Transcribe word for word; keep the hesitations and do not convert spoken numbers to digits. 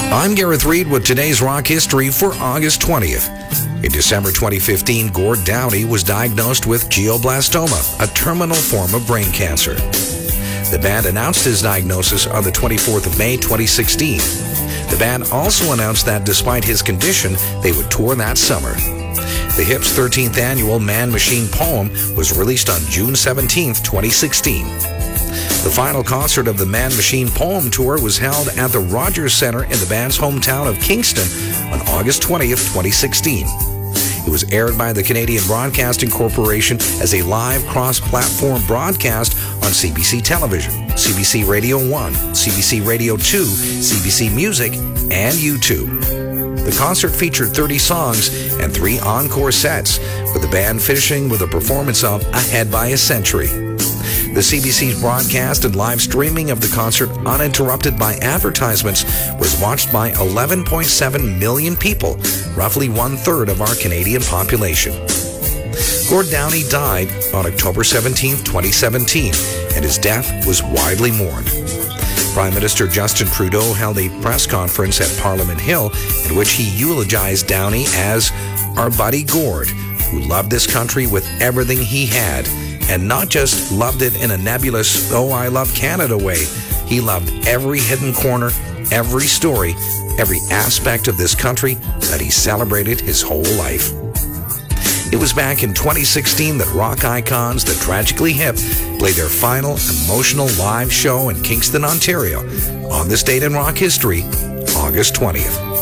I'm Gareth Reed with today's rock history for August twentieth. In December twenty fifteen, Gord Downie was diagnosed with glioblastoma, a terminal form of brain cancer. The band announced his diagnosis on the twenty-fourth of May twenty sixteen. The band also announced that despite his condition, they would tour that summer. The Hips' thirteenth annual Man Machine Poem was released on June seventeenth, twenty sixteen. The final concert of the Man Machine Poem Tour was held at the Rogers Center in the band's hometown of Kingston on August twentieth, twenty sixteen. It was aired by the Canadian Broadcasting Corporation as a live cross-platform broadcast on C B C Television, C B C Radio one, C B C Radio two, C B C Music, and YouTube. The concert featured thirty songs and three encore sets, with the band finishing with a performance of Ahead by a Century. The C B C's broadcast and live streaming of the concert, uninterrupted by advertisements, was watched by eleven point seven million people, roughly one-third of our Canadian population. Gord Downie died on October seventeenth, twenty seventeen, and his death was widely mourned. Prime Minister Justin Trudeau held a press conference at Parliament Hill in which he eulogized Downie as our buddy Gord, who loved this country with everything he had, and not just loved it in a nebulous, oh, I love Canada way. He loved every hidden corner, every story, every aspect of this country that he celebrated his whole life. It was back in twenty sixteen that rock icons The Tragically Hip played their final emotional live show in Kingston, Ontario. On this date in rock history, August twentieth.